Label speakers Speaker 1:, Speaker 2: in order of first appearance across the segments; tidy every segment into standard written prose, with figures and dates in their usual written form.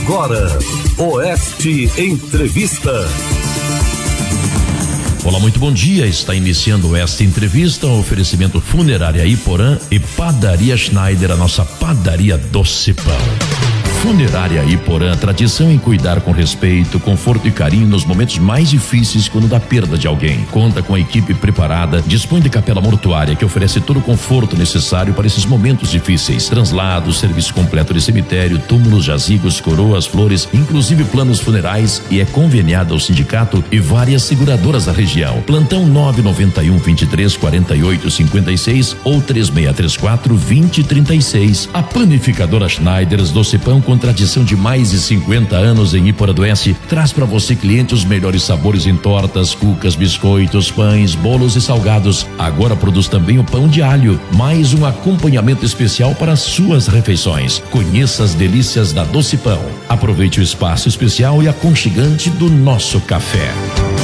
Speaker 1: Agora, Oeste Entrevista.
Speaker 2: Olá, muito bom dia. Está iniciando esta entrevista, um oferecimento Funerária Iporã e Padaria Schneider, a nossa padaria doce pão. Funerária Iporã, tradição em cuidar com respeito, conforto e carinho nos momentos mais difíceis quando da perda de alguém. Conta com a equipe preparada, dispõe de capela mortuária que oferece todo o conforto necessário para esses momentos difíceis. Translados, serviço completo de cemitério, túmulos, jazigos, coroas, flores, inclusive planos funerais, e é conveniado ao sindicato e várias seguradoras da região. Plantão 991 23 48 56 ou 3634 2036. A panificadora Schneider Doce Pão, com tradição de mais de 50 anos em Iporã do Oeste, traz para você, cliente, os melhores sabores em tortas, cucas, biscoitos, pães, bolos e salgados. Agora produz também o pão de alho, mais um acompanhamento especial para suas refeições. Conheça as delícias da Doce Pão. Aproveite o espaço especial e aconchegante do nosso café.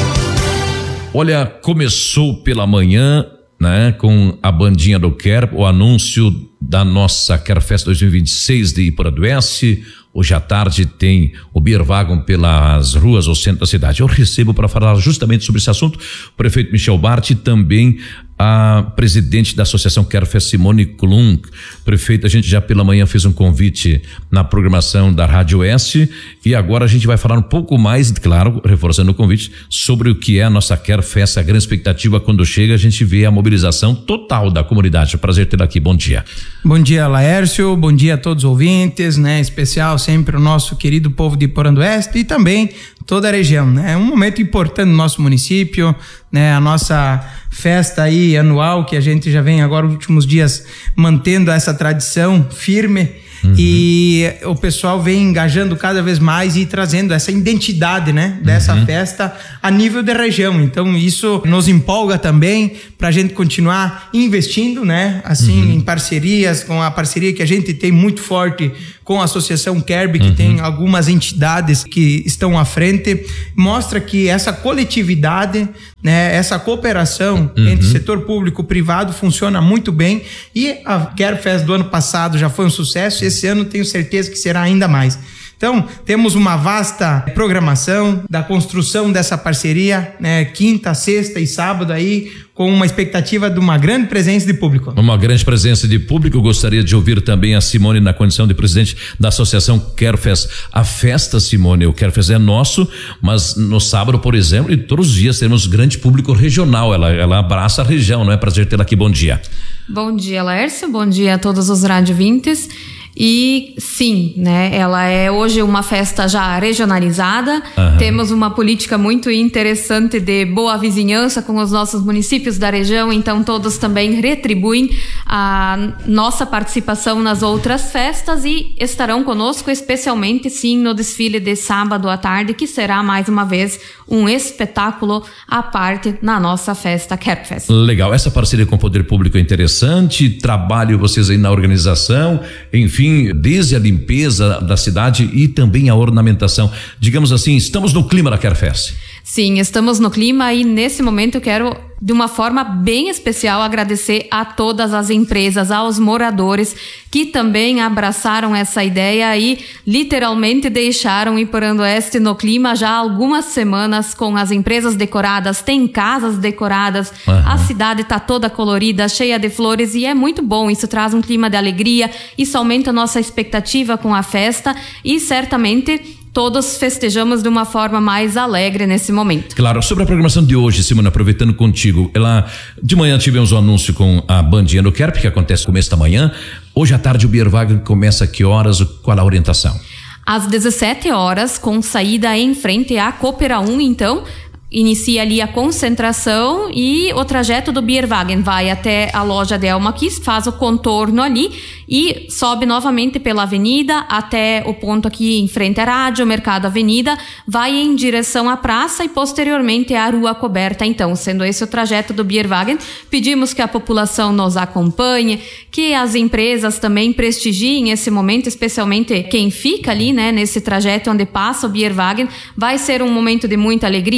Speaker 2: Olha, começou pela manhã, né, com a bandinha do Quer, o anúncio da nossa Querfest 2026 de Iporã do Oeste. Hoje à tarde tem o Beer Wagon pelas ruas ao centro da cidade. Eu recebo para falar justamente sobre esse assunto o prefeito Michel Bart e também a presidente da Associação Querfest, Simone Klum. Prefeito, a gente já pela manhã fez um convite na programação da Rádio Oeste e agora a gente vai falar um pouco mais, claro, reforçando o convite, sobre o que é a nossa Querfest. A grande expectativa quando chega, a gente vê a mobilização total da comunidade. É um prazer tê-la aqui. Bom dia.
Speaker 3: Bom dia, Laércio. Bom dia a todos os ouvintes, né? Em especial sempre o nosso querido povo de Iporã do Oeste e também toda a região, né? É um momento importante no nosso município, né? A nossa festa aí anual, que a gente já vem agora nos últimos dias mantendo essa tradição firme. E o pessoal vem engajando cada vez mais e trazendo essa identidade, né, dessa festa a nível da região. Então isso nos empolga também para a gente continuar investindo, né, assim, em parcerias, com a parceria que a gente tem muito forte com a Associação Kerb, que tem algumas entidades que estão à frente. Mostra que essa coletividade, né, essa cooperação entre setor público e privado funciona muito bem, e a Querfest do ano passado já foi um sucesso. Esse ano tenho certeza que será ainda mais. Então, temos uma vasta programação da construção dessa parceria, né, quinta, sexta e sábado aí, com uma expectativa de uma grande presença de público.
Speaker 2: Uma grande presença de público. Eu gostaria de ouvir também a Simone na condição de presidente da Associação Querfest. A festa, Simone, o Querfest é nosso, mas no sábado, por exemplo, e todos os dias temos grande público regional. Ela abraça a região, não é? Prazer tê-la aqui. Bom dia.
Speaker 4: Bom dia, Laércio. Bom dia a todos os radiovintes. E sim, né, ela é hoje uma festa já regionalizada. Temos uma política muito interessante de boa vizinhança com os nossos municípios da região, então todos também retribuem a nossa participação nas outras festas e estarão conosco, especialmente sim no desfile de sábado à tarde, que será mais uma vez um espetáculo à parte na nossa festa Querfest.
Speaker 2: Legal, essa parceria com o poder público é interessante. Trabalho vocês aí na organização, enfim, desde a limpeza da cidade e também a ornamentação. Digamos assim, estamos no clima da Querfest.
Speaker 4: Sim, estamos no clima e nesse momento eu quero, de uma forma bem especial, agradecer a todas as empresas, aos moradores que também abraçaram essa ideia e literalmente deixaram Iporã do Oeste no clima já há algumas semanas, com as empresas decoradas, tem casas decoradas, a cidade está toda colorida, cheia de flores, e é muito bom. Isso traz um clima de alegria, isso aumenta a nossa expectativa com a festa e certamente todos festejamos de uma forma mais alegre nesse momento.
Speaker 2: Claro. Sobre a programação de hoje, Simone, aproveitando contigo, de manhã tivemos um anúncio com a bandinha do Kerp, que acontece no começo da manhã. Hoje à tarde o Beer Wagon começa a que horas? Qual a orientação?
Speaker 4: Às 17 horas, com saída em frente à Coopera 1, então, inicia ali a concentração e o trajeto do Beer Wagon vai até a loja Delma Kiss, faz o contorno ali e sobe novamente pela avenida até o ponto aqui em frente à rádio, Mercado Avenida, vai em direção à praça e posteriormente à Rua Coberta. Então, sendo esse o trajeto do Beer Wagon, pedimos que a população nos acompanhe, que as empresas também prestigiem esse momento, especialmente quem fica ali, né, nesse trajeto onde passa o Beer Wagon. Vai ser um momento de muita alegria. Nós melhoramos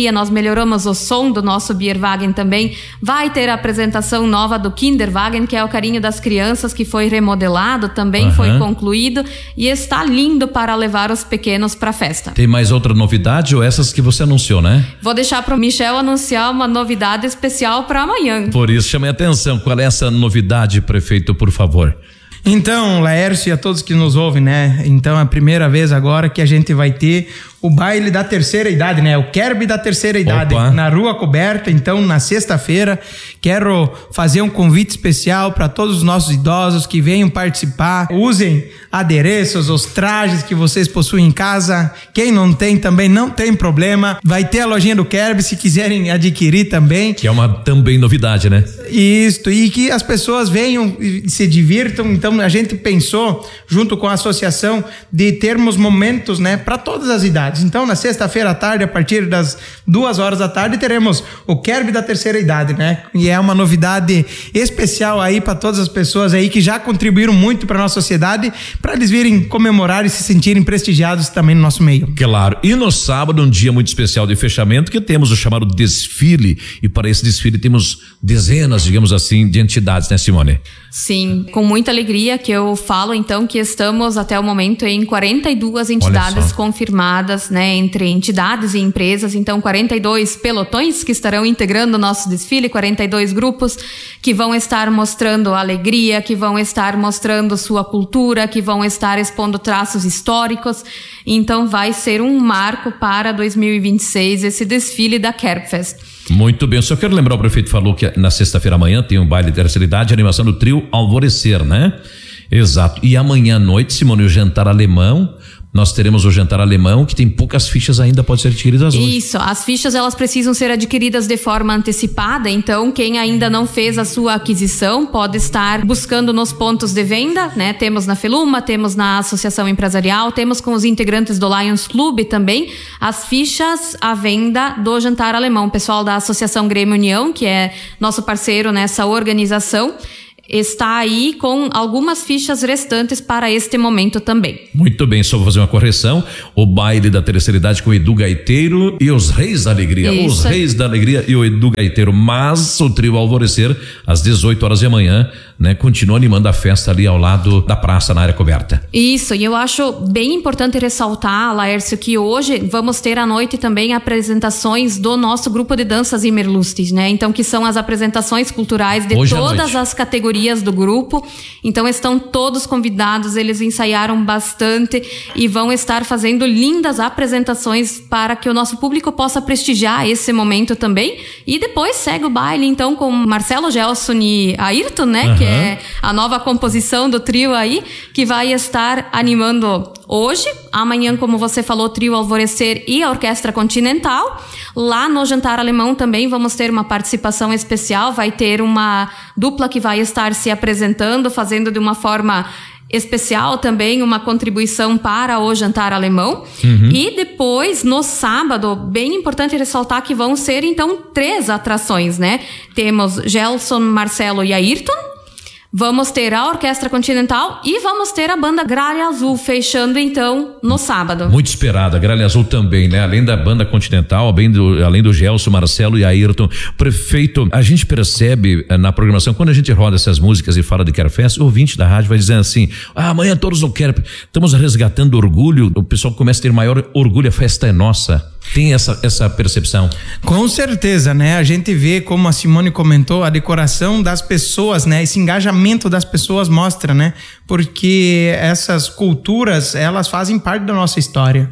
Speaker 4: melhoramos o som do nosso Bierwagen também. Vai ter a apresentação nova do Kinderwagen, que é o carinho das crianças, que foi remodelado, também foi concluído e está lindo para levar os pequenos para a festa.
Speaker 2: Tem mais outra novidade ou essas que você anunciou, né?
Speaker 4: Vou deixar para o Michel anunciar uma novidade especial para amanhã.
Speaker 2: Por isso, chame a atenção. Qual é essa novidade, prefeito, por favor?
Speaker 3: Então, Laércio e a todos que nos ouvem, né? Então, é a primeira vez agora que a gente vai ter o baile da terceira idade, né? O Kerb da terceira idade, na Rua Coberta. Então, na sexta-feira, quero fazer um convite especial para todos os nossos idosos que venham participar. Usem adereços, os trajes que vocês possuem em casa. Quem não tem também não tem problema. Vai ter a lojinha do Kerb se quiserem adquirir também.
Speaker 2: Que é uma também novidade, né?
Speaker 3: Isso, e que as pessoas venham e se divirtam. Então, a gente pensou, junto com a associação, de termos momentos, né, para todas as idades. Então, na sexta-feira à tarde, a partir das 2h da tarde, teremos o Kerb da terceira idade, né? E é uma novidade especial aí para todas as pessoas aí que já contribuíram muito para nossa sociedade, para eles virem comemorar e se sentirem prestigiados também no nosso meio.
Speaker 2: Claro. E no sábado, um dia muito especial de fechamento, que temos o chamado desfile. E para esse desfile temos dezenas, digamos assim, de entidades, né, Simone?
Speaker 4: Sim, com muita alegria que eu falo, então, que estamos até o momento em 42 entidades confirmadas, né, entre entidades e empresas. Então, 42 pelotões que estarão integrando o nosso desfile, 42 grupos que vão estar mostrando alegria, que vão estar mostrando sua cultura, que vão estar expondo traços históricos. Então, vai ser um marco para 2026 esse desfile da Kerbfest.
Speaker 2: Muito bem, só quero lembrar, o prefeito falou que na sexta-feira amanhã tem um baile de terceira idade, animação do trio Alvorecer, né? Exato. E amanhã à noite, Simone, o jantar alemão. Nós teremos o jantar alemão, que tem poucas fichas ainda, pode ser adquiridas hoje.
Speaker 4: Isso, as fichas elas precisam ser adquiridas de forma antecipada, então quem ainda não fez a sua aquisição pode estar buscando nos pontos de venda, né? Temos na Feluma, temos na Associação Empresarial, temos com os integrantes do Lions Club também, as fichas à venda do jantar alemão. O pessoal da Associação Grêmio União, que é nosso parceiro nessa organização, está aí com algumas fichas restantes para este momento também.
Speaker 2: Muito bem, só vou fazer uma correção. O baile da terceira idade com o Edu Gaiteiro e os Reis da Alegria. Isso. Os Reis da Alegria e o Edu Gaiteiro. Mas o trio Alvorecer, às 18h da manhã, né, continua animando a festa ali ao lado da praça, na área coberta.
Speaker 4: Isso, e eu acho bem importante ressaltar, Laércio, que hoje vamos ter à noite também apresentações do nosso grupo de danças Immerlustig, né? Então, que são as apresentações culturais de hoje todas as categorias do grupo. Então estão todos convidados, eles ensaiaram bastante e vão estar fazendo lindas apresentações para que o nosso público possa prestigiar esse momento também. E depois segue o baile então com Marcelo, Gelson e Ayrton, né? Que é a nova composição do trio aí, que vai estar animando hoje, amanhã, como você falou, trio Alvorecer e a Orquestra Continental. Lá no jantar alemão também vamos ter uma participação especial, vai ter uma dupla que vai estar se apresentando, fazendo de uma forma especial também uma contribuição para o jantar alemão. E depois, no sábado, bem importante ressaltar que vão ser então 3 atrações, né? Temos Gelson, Marcelo e Ayrton. Vamos ter a Orquestra Continental e vamos ter a banda Gralha Azul, fechando então no sábado.
Speaker 2: Muito esperada, a Gralha Azul também, né? Além da banda Continental, além do Gelson, Marcelo e Ayrton. Prefeito, a gente percebe na programação, quando a gente roda essas músicas e fala de Kerbfest, o ouvinte da rádio vai dizendo assim, amanhã todos no Kerb, estamos resgatando orgulho, o pessoal começa a ter maior orgulho, a festa é nossa. Tem essa percepção?
Speaker 3: Com certeza, né? A gente vê, como a Simone comentou, a decoração das pessoas, né? Esse engajamento das pessoas mostra, né? Porque essas culturas, elas fazem parte da nossa história.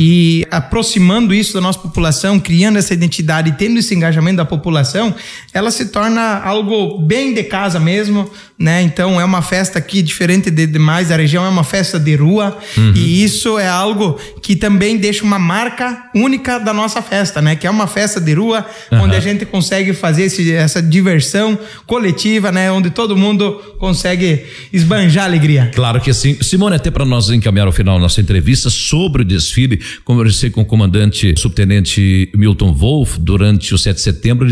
Speaker 3: E aproximando isso da nossa população, criando essa identidade e tendo esse engajamento da população, ela se torna algo bem de casa mesmo, né? Então é uma festa aqui diferente de demais da região, é uma festa de rua. E isso é algo que também deixa uma marca única da nossa festa, né? Que é uma festa de rua, onde a gente consegue fazer essa diversão coletiva, né? Onde todo mundo consegue esbanjar alegria.
Speaker 2: Claro que sim. Simone, até para nós encaminhar ao final da nossa entrevista sobre o desfile, conversei com o comandante subtenente Milton Wolff durante o 7 de setembro, ele já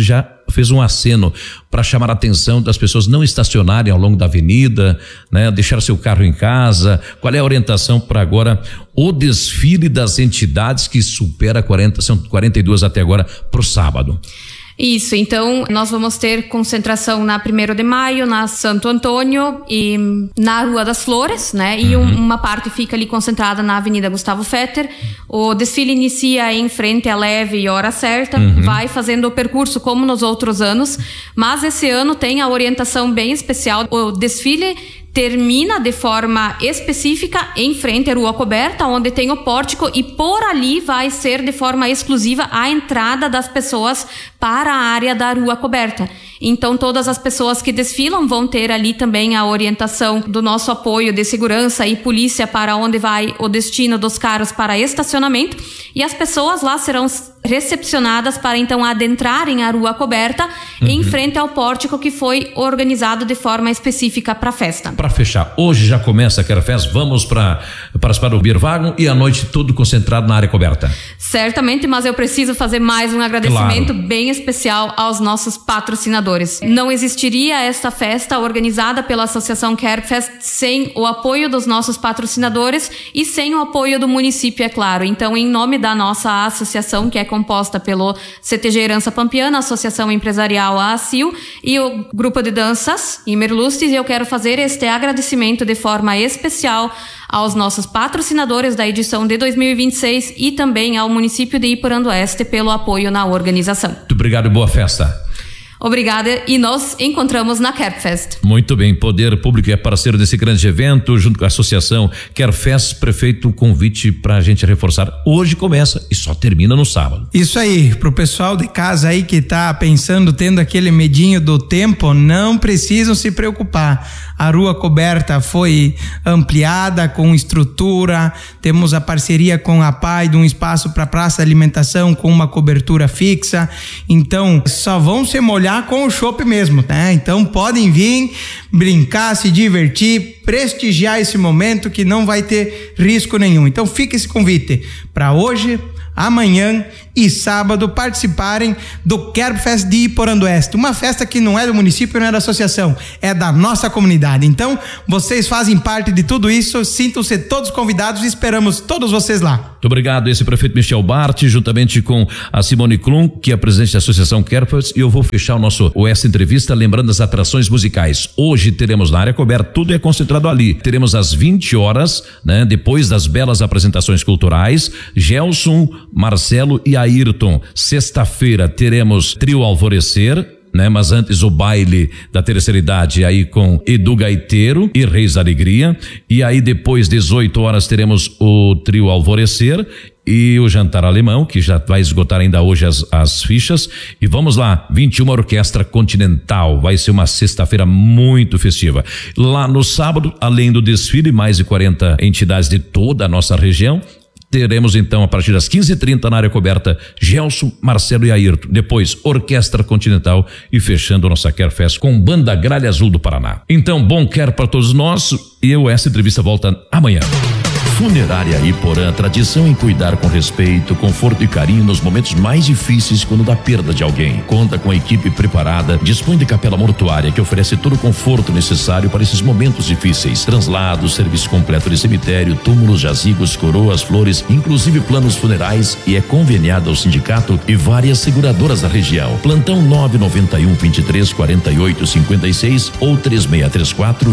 Speaker 2: fez um aceno para chamar a atenção das pessoas não estacionarem ao longo da avenida, né? Deixar seu carro em casa. Qual é a orientação para agora o desfile das entidades que supera 40, são 42 até agora, para o sábado?
Speaker 4: Isso, então nós vamos ter concentração na 1º de Maio, na Santo Antônio e na Rua das Flores, né? E uma parte fica ali concentrada na Avenida Gustavo Fetter. O desfile inicia em frente à Leve e Hora Certa, vai fazendo o percurso como nos outros anos, mas esse ano tem a orientação bem especial. O desfile termina de forma específica em frente à Rua Coberta, onde tem o pórtico, e por ali vai ser de forma exclusiva a entrada das pessoas para a área da Rua Coberta. Então todas as pessoas que desfilam vão ter ali também a orientação do nosso apoio de segurança e polícia para onde vai o destino dos carros para estacionamento, e as pessoas lá serão recepcionadas para então adentrarem a Rua Coberta em frente ao pórtico que foi organizado de forma específica para a festa.
Speaker 2: Para fechar, hoje já começa a Querfest, vamos para o Birvagon e à noite tudo concentrado na área coberta.
Speaker 4: Certamente, mas eu preciso fazer mais um agradecimento bem especial aos nossos patrocinadores. Não existiria esta festa organizada pela Associação Querfest sem o apoio dos nossos patrocinadores e sem o apoio do município, é claro. Então, em nome da nossa associação, que é composta pelo CTG Herança Pampiana, Associação Empresarial AACIL e o Grupo de Danças Imerlustes, eu quero fazer este agradecimento de forma especial aos nossos patrocinadores da edição de 2026 e também ao município de Iporã do Oeste pelo apoio na organização.
Speaker 2: Muito obrigado e boa festa.
Speaker 4: Obrigada, e nos encontramos na Querfest.
Speaker 2: Muito bem, Poder Público é parceiro desse grande evento, junto com a Associação Querfest. Prefeito, um convite para a gente reforçar. Hoje começa e só termina no sábado.
Speaker 3: Isso aí, pro pessoal de casa aí que tá pensando, tendo aquele medinho do tempo, não precisam se preocupar. A Rua Coberta foi ampliada com estrutura, temos a parceria com a PAI de um espaço para praça de alimentação com uma cobertura fixa, então só vão se molhar com o chopp mesmo, né? Então podem vir, brincar, se divertir, prestigiar esse momento que não vai ter risco nenhum. Então fica esse convite para hoje, amanhã e sábado participarem do Querfest de Iporã do Oeste, uma festa que não é do município, não é da associação, é da nossa comunidade. Então vocês fazem parte de tudo isso, sintam-se todos convidados e esperamos todos vocês lá.
Speaker 2: Muito obrigado, esse é o prefeito Michel Bart, juntamente com a Simone Klum, que é a presidente da Associação Querfest, e eu vou fechar o nosso Oeste Entrevista lembrando as atrações musicais. Hoje teremos na área coberta, tudo é concentrado ali. Teremos às 20 horas, né, depois das belas apresentações culturais, Gelson, Marcelo e Ayrton. Sexta-feira teremos Trio Alvorecer, né? Mas antes o baile da terceira idade aí com Edu Gaiteiro e Reis da Alegria, e aí depois 18 horas teremos o Trio Alvorecer e o Jantar Alemão, que já vai esgotar ainda hoje as fichas. E vamos lá, 21 Orquestra Continental, vai ser uma sexta-feira muito festiva. Lá no sábado, além do desfile, mais de 40 entidades de toda a nossa região. Teremos então a partir das 15h30 na área coberta Gelson, Marcelo e Ayrton. Depois Orquestra Continental e fechando nossa Querfest com Banda Gralha Azul do Paraná. Então, bom quer para todos nós, e essa entrevista volta amanhã.
Speaker 5: Funerária Iporã, tradição em cuidar com respeito, conforto e carinho nos momentos mais difíceis quando da perda de alguém. Conta com a equipe preparada, dispõe de capela mortuária que oferece todo o conforto necessário para esses momentos difíceis. Translados, serviço completo de cemitério, túmulos, jazigos, coroas, flores, inclusive planos funerais, e é conveniada ao sindicato e várias seguradoras da região. Plantão 991 23 48 56 ou 3634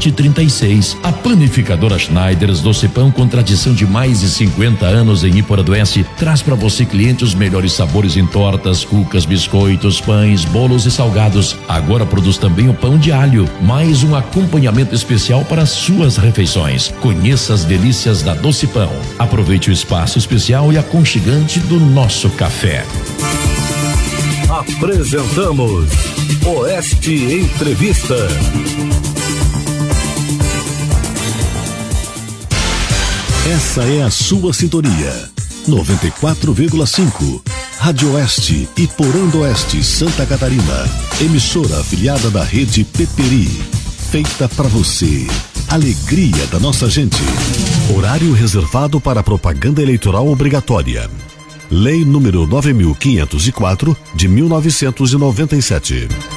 Speaker 5: 2036. A panificadora Schneiders Doce Pão, com tradição de mais de 50 anos em Iporã do Oeste, traz para você, cliente, os melhores sabores em tortas, cucas, biscoitos, pães, bolos e salgados. Agora produz também o pão de alho, mais um acompanhamento especial para suas refeições. Conheça as delícias da Doce Pão. Aproveite o espaço especial e aconchegante do nosso café.
Speaker 1: Apresentamos Oeste Entrevista. Essa é a sua sintonia. 94,5. Rádio Oeste, Iporã do Oeste, Santa Catarina. Emissora afiliada da rede Peperi. Feita para você. Alegria da nossa gente. Horário reservado para propaganda eleitoral obrigatória. Lei número 9.504 de 1997.